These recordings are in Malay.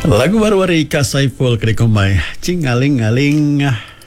Lagu baru dari Kak Saiful Kedekomai, Cingaling-aling.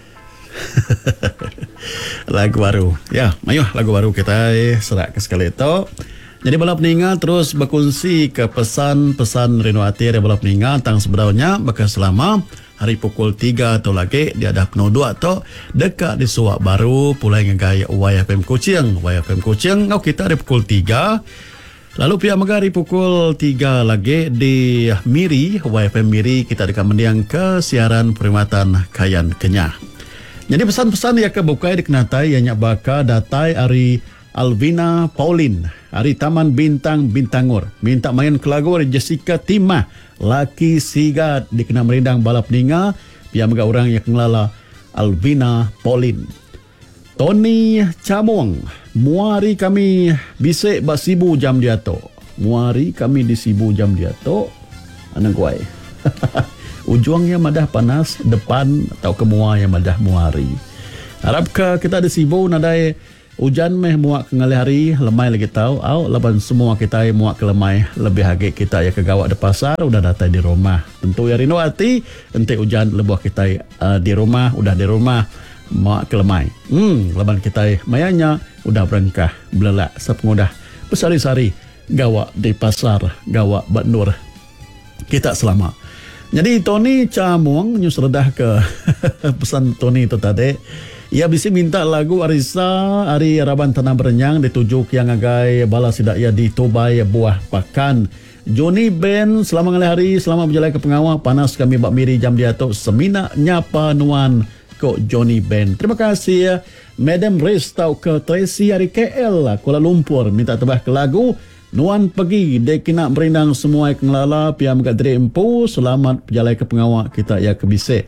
Lagu baru. Ya, ayo lagu baru kita serak ke sekali itu. Jadi balap ninga terus berkongsi ke pesan-pesan Rinuati dari balap ninga tang sebenarnya bekas selama hari pukul 3 atau lagi dia ada penodua atau dekat di Suak Baru pulai ngegaya YFM Kuching. YFM Kuching ngau kita di pukul 3. Lalu pihak Megari pukul 3 lagi di Miri, YFM Miri kita akan mendiang ke siaran perkhidmatan Kayan Kenyah. Jadi pesan-pesan yang kebukai dikenatai yang baka datai Ari Alvina Pauline, Ari Taman Bintang Bintangur. Minta main ke lagu dari Jessica Timah, Laki Sigat dikena merindang balap ninga, pihak Megari orang yang kenala Alvina Pauline. Tony Camong, muari kami bisik bak sibu jam dia tu. Muari kami di sibu jam dia tu. Anak kuai. Ujungnya madah panas, depan atau kemua yang madah muari. Harap ke kita di sibu nadai hujan meh muak ke ngali hari, lemai lagi tahu. Au laban semua kita muak ke lemai, lebih hagi kita ya ke gawak di pasar, udah datang di rumah. Tentu ya Rinuati, ente hujan lebuh kita di rumah, udah di rumah. Mak kelemai. Laban kita mayanya udah berengkah belelak sepengudah besari-sari gawak di pasar gawak Bat Nur. Kita selama. Jadi Tony Camong nyus redah ke pesan Tony itu tadi. Ia bisa minta lagu Arisa Ari Raban Tanah Berenyang ditujuk yang agai balas tidak ya di Tobai Buah Pakan. Johnny Ben selama ngali hari selama berjalan ke pengawal panas kami bak miri jam dia tu semina nyapa nuan ko Johnny Ben. Terima kasih ya. Madam Riz tau ke Tracy hari KL Kuala Lumpur minta tebah ke lagu Nuan pergi dia kena merindang semua yang ngelala pihak mengadri empu selamat berjalan ke pengawak kita ya ke bisik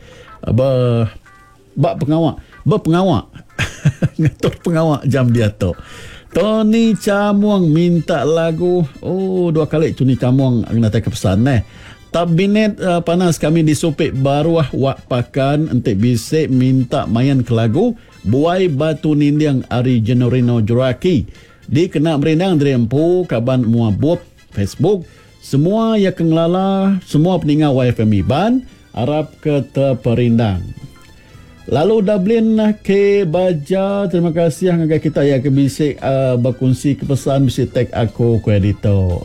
bak pengawak berpengawak ngatur pengawak jam dia tu. Tony Camuang minta lagu dua kali Tony Camuang nak ke pesan Kabinet panas kami di Supik Baruah Wak Pakan entik bisik minta mayan ke lagu Buai Batu Nindiang Ari Jenorino Juraki. Di kena merindang dari empu kaban muabub Facebook. Semua yang kengelala, semua peninggal YFM Iban harap ke terperindang. Lalu Dublin ke Baja, terima kasih yang kita ya ke bisik berkongsi ke pesan bisik tag aku kredito.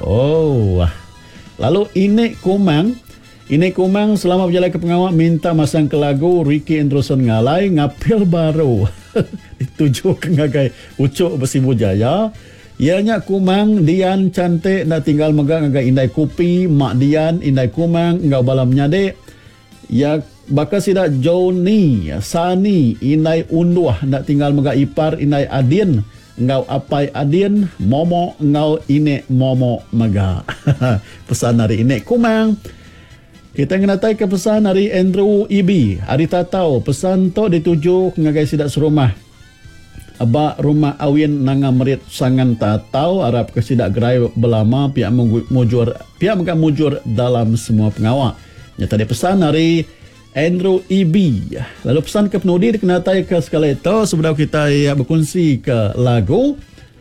Lalu Inek Kumang selama berjalan ke pengawal minta masang ke lagu Ricky Andrewson Ngalai Ngapil Baru. Dituju ke ngagai Ucuk Besibu Jaya. Ianya Kumang Dian cantik nak tinggal megang ngagai Indai Kupi Mak Dian Indai Kumang ngau balam nyade. Ya bakal sidak Joni Sani Indai Unduah nak tinggal megang ipar Indai Adin. Ngau apai Adin Momo ngau Inek Momo Mega. Pesan hari Inek Kumang. Kita ngenatai ke pesan hari Andrew Ibi hari Tatau. Pesan tu dituju ngagai sidak serumah Abak rumah awin nanga merit sangan Tatau. Harap ke sidak gerai belama pihak mujur dalam semua pengawal. Nyata dia pesan hari Andrew Ibi. Lalu pesan ke penudi dikenatai ke sekali itu sebelum kita berkongsi ke lagu.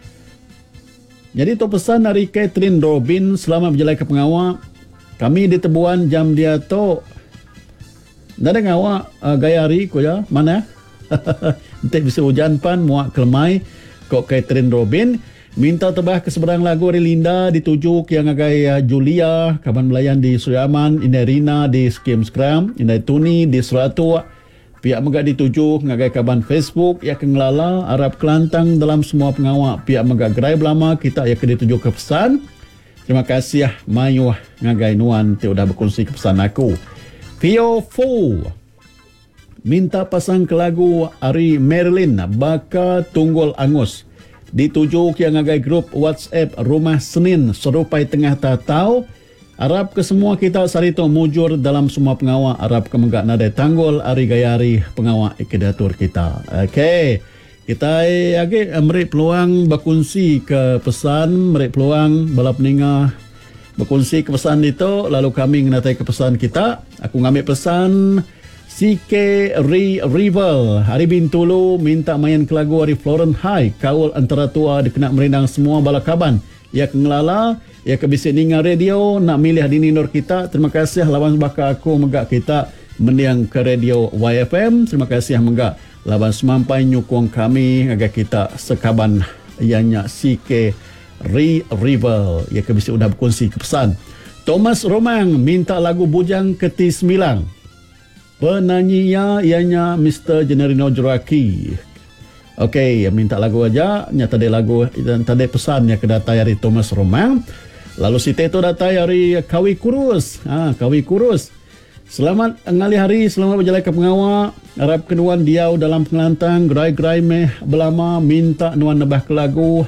Jadi itu pesan dari Catherine Robin selama berjalan ke pengawal. Kami di Tebuan jam dia tu. Nada ngawak gaya hari ko ya mana? Nanti bisa hujan pan muak kelemai kok Catherine Robin. Minta tebah ke seberang lagu dari Linda dituju ke yang agai Julia kaban melayan di Suriaman, Indai Rina di Skim Scrum, Indai Tuni di Seratu. Pihak megak dituju ngagai kaban Facebook ya kengelala Arab Kelantang dalam semua pengawak. Pihak megak gerai belama kita ya ke dituju ke pesan. Terima kasih ya Mayu ngagai nuan te udah berkongsi ke pesan aku. Pio Fu minta pasang ke lagu Ari Marilyn Baka Tunggul Angus. Dituju ke ngagai grup WhatsApp Rumah Senin serupai tengah Tatau. Harap ke semua kita sarito mujur dalam semua pengawal. Harap ke menggak nadai tanggul Ari Gayari pengawal ikedatur kita. Okey. Kita meri peluang berkongsi ke pesan, meri peluang balap ninga berkongsi ke pesan itu. Lalu kami ngenatai ke pesan kita. Aku ngambil pesan CK Rival Hari Bintulu minta main ke lagu Hari Florent High Kaul antara tua dikena merindang semua balakaban ya kengelala, ya kebisik ninga radio, nak milih di ninor kita. Terima kasih lawan baka aku megak kita mendiang ke radio YFM. Terima kasih megak lawan semampai nyukung kami agar kita sekaban ianya CK Rival, ya kebisik udah berkongsi kepesan. Thomas Romang minta lagu Bujang Keti Sembilang. Penyanyinya ianya Mr. Generino Juraki. Okey, minta lagu aja. Nyata ada lagu dan tadi pesan yang kedatai dari Thomas Romang. Lalu si Teto datai dari Kawi Kurus. Kawi Kurus. Selamat ngali hari, selamat berjalan ke pengawak. Harap kenuan diau dalam pengelantang. Gerai-gerai meh belama minta nuan nebah ke lagu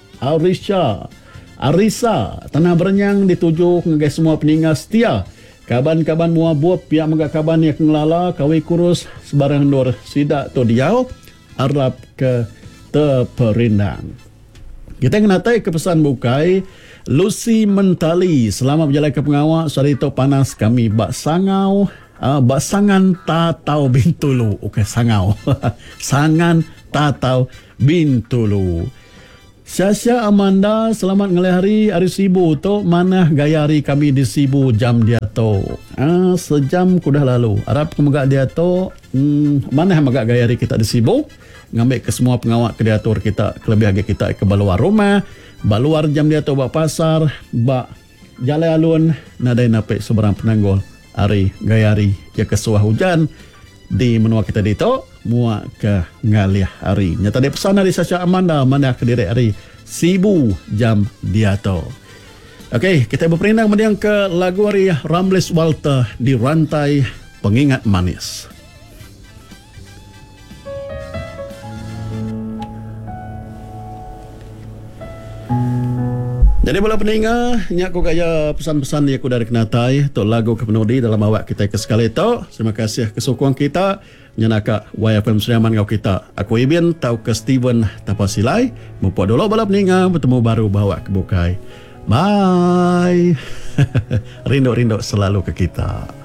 Arisa, Tanah Berenyang dituju ke semua peninggal setia. Kaban-kaban mua buap pihak megak kaban yang ngelala Kawi Kurus sebarang dor sidak tu diau Arab ke teperindang. Kita ngenatai ke pesan bukai Lucy Mentali, selamat berjalan ke pengawak. Sarito panas kami bak sangau, bak sangan tatau bintulu. Okey, sangau. Sangan tatau bintulu. Syasya Amanda, selamat ngelihari hari Sibu tu. Mana gaya hari kami di Sibu jam dia tu? Sejam kudah lalu. Harap kemegak dia tu. Mana megak gaya hari kita di Sibu? Ngambil ke semua pengawak ke diatur kita, kelebih lagi kita ke baluar rumah, baluar jam dia tu bak pasar, bak jalan alun, nadai napik seberang penanggul. Hari gaya hari ya kesuah hujan di menua kita dito. Muak ke ngalih hari. Nyata dia pesan dari Sasha Amanda, mana ke diri hari Sibu jam dia tu. Okey, kita berperindang mendiang ke lagu hari Ramlis Walter di Rantai Pengingat Manis. Jadi bola peninga, nyak aku gaya pesan-pesan dia aku dari kenatai untuk lagu kepenudi dalam awak kita ke sekali itu. Terima kasih kesukuan kita nyanaka YFM Seriaman kau kita. Aku Ibin tau ke Steven Tapasilai. Mumpuk dulu bola peninga, bertemu baru bawa ke bukai. Bye. Rindu-rindu selalu ke kita.